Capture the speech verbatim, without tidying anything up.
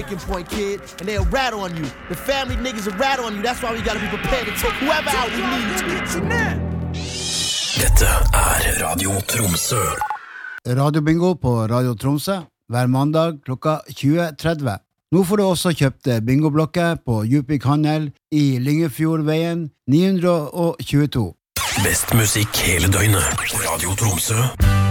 point, kid, and they'll rat on you. The family niggas will rat on you. That's why we gotta be prepared to take whoever out we need to. Dette er Radio Tromsø. Radio Bingo på Radio Tromsø hver mandag klokka tjue tretti. Nå får du også kjøpt bingoblokker på Djupvik Handel i Lyngefjordveien ni hundre tjueto. Best musikk hele døgnet. Radio Tromsø.